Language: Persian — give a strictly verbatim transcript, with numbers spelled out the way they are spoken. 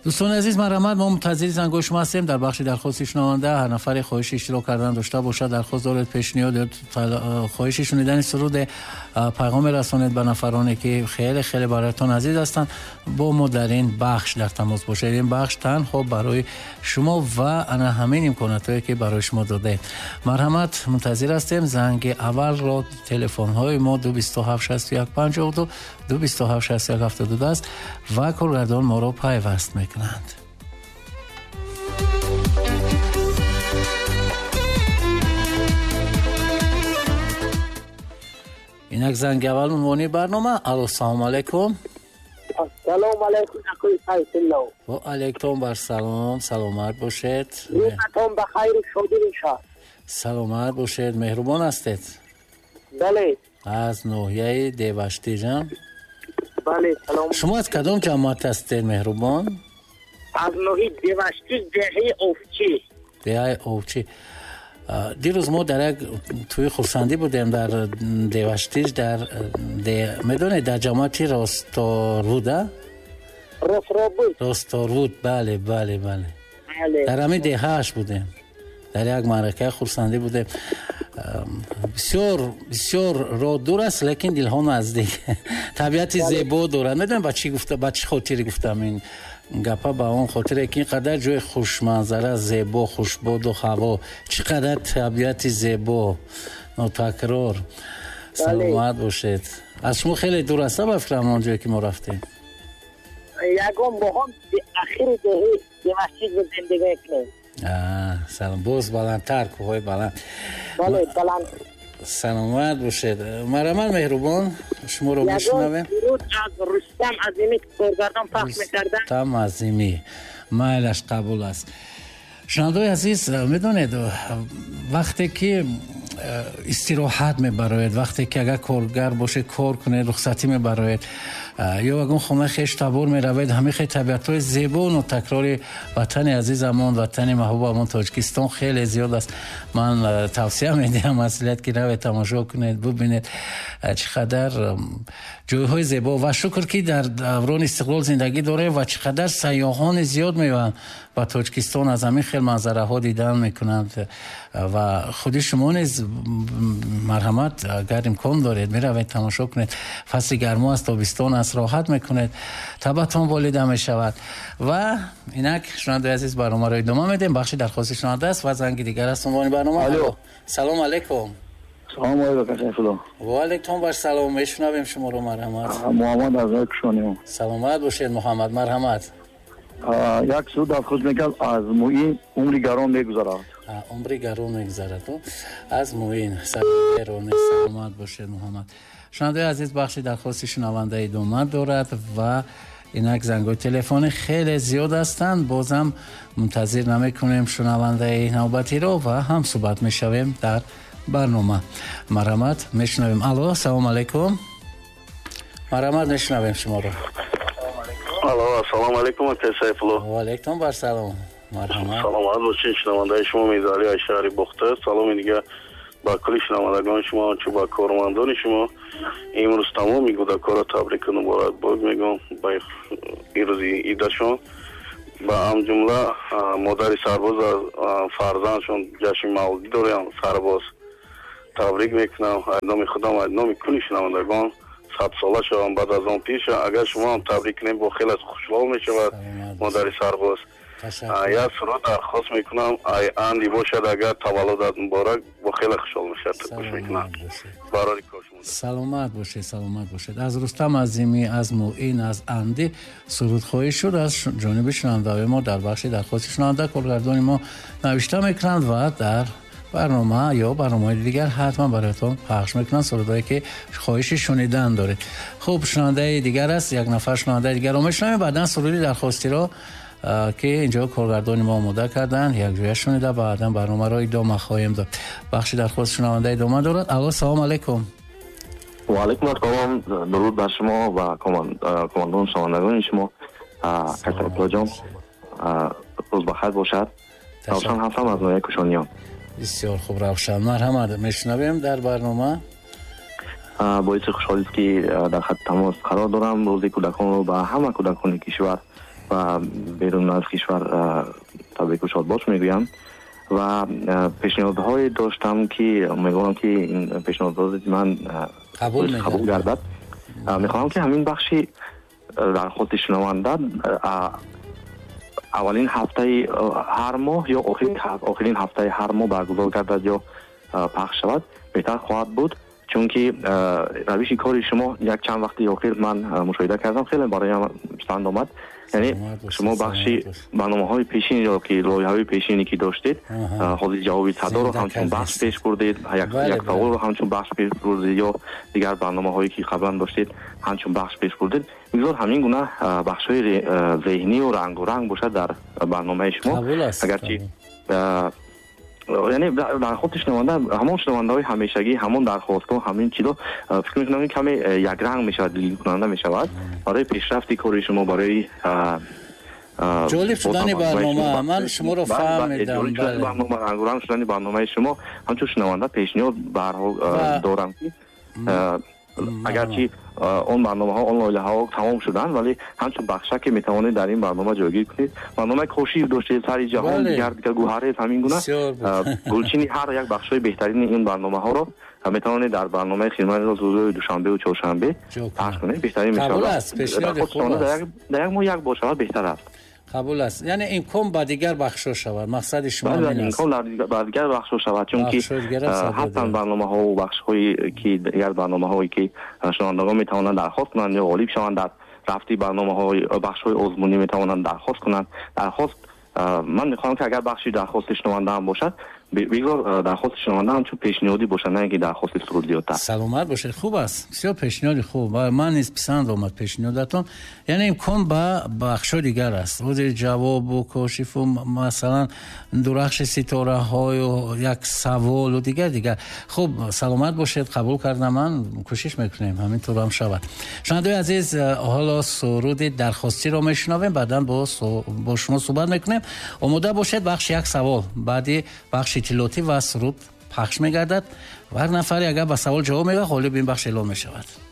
دوستان عزیز، مرحمت. ما منتظر زنگوی شما هستیم در بخش درخواست شنونده. هر نفر خواهش اشتراک کردن داشته باشد، درخواست دارد، پیشنهاد، خواهش شنیدن سرود پیغام رسانید به نفرانی که خیلی خیلی برایتان عزیز هستند، با ما در این بخش در تماس باشید. این بخش تنها برای شما و انا همین امکاناتی که برای شما داده. مرحمت، منتظر هستیم. زنگ اول را تلفن های ما دو بیست و هفت شصت و یک پنجاه و دو دو بیست و هفت شصت و یک هفتاد و دو است و کارگردان ما را پیوست میکنند. اینک زنگ اول عنوانی برنامه. الو، سلام علیکم. سلام علیکم اخوی سایت الله. و علیکم بر سلام. سلامت باشید. روزتون بخیر و شادی باشد. سلامت باشید. مهربان هستید؟ بله. از ناحیه دیوشتی جان. بله سلام. شما از کدام جماعت هستید مهربان؟ از ناحیه دیوشتی، دهه اوفچی. دهه اوفچی. دیروز ما در یک توی خورسندی بودیم در دیوشتیج، در دی... میدونید در جماعتی راستاروده؟ راستارود. راستارود، بله بله بله. بله. در همین دههش بودیم. در یک معرکه خورسندی بودیم. بسیار بسیار راه دور است لیکن دلها نزدیک. طبیعت زیبا دارد. میدونم با چی گفته، با چی خاطری گفتم این گپا؟ با اون خاطره که اینقدر جای خوش منظره، زیبا، خوشباد و هوا، چقدر طبیعت زیبا ناتکرار. سلامت باشید. از شما خیلی دور است با فکرم اونجایی که ما رفتیم؟ یکم با هم اخیر دهه دیوشتی به زندگی کنیم. آه سلام. باز بلندتر، کوهای بلند. بله بلند. سلامت باشید. مرحمت مهربان، شما رو بشنویم. درود از رستم عظیمی که کارگردان پخش میکردن. رستم عظیمی، مایلش قبول است. شنوندگان عزیز، میدونید وقتی که استراحت میبرید، وقتی که اگر کارگر باشه کار کنه، رخصتی میبرید، یا اگر خونه خیش تبور میروید، همه خیلی طبیعت‌های زیبا و تکرار وطن عزیزمون، وطن محبوبمون تاجیکستان خیلی زیاد است. من توصیه میدم مسئولیت که روید تماشا کنید، ببینید چقدر جایهای زیبا و شکر که در دوران استقلال زندگی داره و چقدر سیاحان زیاد میوان و تاجیکستان از همین خیلی منظره ها دیدن میکنند و خودی شما نیز مرحمت اگر امکان دارید میروید تماشا کنید. فصل گرما است، تابستان است، راحت میکنید، طبعتون والیده میشود. و اینک شنونده عزیز برنامه رو ادامه میدیم. بخشی درخواست شنونده است و زنگ دیگر است عنوان برنامه. الو، سلام علیکم. سلام علیکم خدا. و علیکم بر سلام. میشنویم شما رو. مرحمت. محمد از کشانیم. سلامت باشید محمد. مرحمت. یک سود درخواست میکنم از موین عمری گران میگذرد. عمری گران میگذرد. از موین سلام سلامت باشید محمد. شنونده عزیز، بخشی درخواست شنونده ادامه دارد و اینک زنگوی تلفن خیلی زیاد هستند. بازم منتظر نمیکنیم شنونده نوبتی رو و هم صحبت میشویم در برنامه. مرحمت، میشنویم. الو، سلام علیکم. مرحمت، میشنویم شما رو. الو، سلام علیکم سیف الله. و علیکم بر سلام. مرحمت. سلامت باشید. شنونده شما میزاری از شهر بخته. سلام دیگه با کلی شنوندگان شما، چه با کارمندان شما. امروز تمام میگوده کار تبریک و مبارکباد میگم با این روز عیدشون. با هم جمله مادر سرباز فرزندشون جشن مولدی دارن، سرباز تبریک میکنم. نام خودم و نام کلی شنوندگان صد ساله شوم بعد از آن پیش. اگر شما هم تبریک کنید با خیلی خوشحال میشود مادر سرباز. یا سرود درخواست میکنم ای اندی باشد اگر تولدت مبارک، با خیلی خوشحال میشد. گوش میکنم. برای کارشون سلامت باشید. سلامت باشید. از رستم عظیمی، از موین، از اندی سرود خواهی شد از جانب شنونده ما در بخش درخواست شنونده. کارگردان ما نوشته میکنند و در برنامه یا برنامه دیگر حتما براتون پخش میکنن سرودایی که خواهش شنیدن دارید. خب شنونده دیگر است، یک نفر شنونده دیگر رو میشنویم. بعدا سرودی درخواستی رو که اینجا کارگردان ما آماده کردن یک جویا شنیده، بعدا برنامه رو ادامه خواهیم داد. بخش درخواست شنونده ادامه دارد. الو، سلام علیکم. و علیکم السلام. درود بر شما و کماندان شنوندگان شما. کسای جان، روز بخیر باشد. روشن هستم از نوحیه کشانیان. بسیار خوب روشن. مرحمت، میشنویم در برنامه. باعث خوشحالی است که در خط تماس قرار دارم. روز کودکان رو به همه کودکان کشور و بیرون از کشور تبریک و شادباش میگویم و پیشنهادهای داشتم که میگویم که این پیشنهادات من قبول قبول گردد. میخواهم که همین بخشی در خود شنونده اولین هفته هر ماه یا آخرین هفته هر ماه برگزار گردد یا پخش شود بهتر خواهد بود، چون که روش کاری شما یک چند وقتی اخیر من مشاهده کردم خیلی برایم پسند آمد. یعنی شما بخشی برنامه‌های پیشینی یا که لایحه‌های پیشینی که داشتید حاضر جواب صدا رو همچون بخش پیش بردید، یک یک سوال رو همچون بخش پیش بردید یا دیگر برنامه‌هایی که قبلا داشتید همچون بخش پیش بردید. میگذار همین گونه بخش‌های ذهنی و رنگ و رنگ باشد در برنامه شما. اگرچه یعنی در خود شنونده همون شنونده های همیشگی همون درخواست و همین چیزا فکر میکنم کمی یک رنگ میشود، دلیل کننده میشود برای پیشرفت کاری شما، برای جالب شدن برنامه. من شما رو فهمیدم. بله برنامه رنگ رنگ شدن برنامه شما همچون شنونده پیشنهاد به هر حال دارم که اگرچه اون برنامه ها اون لایحه ها تمام شدن ولی همچون بخشه که میتوانید در این برنامه جایگیر کنید. برنامه کوشش داشتید سری جهان دیگر دیگر گوهره همین گونه گلچینی هر یک بخشای بهترین این برنامه ها رو میتوانید در برنامه خدمت روز دوشنبه و چهارشنبه پخش کنید. بهترین قبول است. پیشنهاد خوب است. در یک ماه یک باشه بهتر است. قبول است. یعنی امکان با دیگر بخشا شود. مقصد شما این است. امکان با دیگر بخشا شود، چون که حتی برنامه ها و بخش هایی که دیگر برنامه هایی که شنوندگان میتوانند درخواست کنند یا غالب شوند در رفتی برنامه های بخش های عضمونی میتوانند درخواست کنند. درخواست من میخوام که اگر بخشی درخواست شنونده هم باشد بگذار درخواست شنونده هم چون پیشنهادی باشه، نه اینکه درخواست سرودیات. سلامت باشید. خوب است. بسیار پیشنهاد خوب. من نیز پسند آمد پیشنهادتون. یعنی امکان با بخش دیگر است. وزیر جواب و کاشف و مثلا درخش ستاره های و یک سوال و دیگر دیگر. خوب سلامت باشید. قبول کردم. من کوشش میکنیم همینطور هم شود. شنوندگان عزیز، حالا سرود درخواستی رو میشنویم، بعداً با با شما صحبت میکنیم. آماده باشید. بخش یک سوال، بعدی بخش اطلاعاتی و سرود پخش میگردد و هر نفری اگر با سوال جواب میده غالب این بخش اعلام میشود.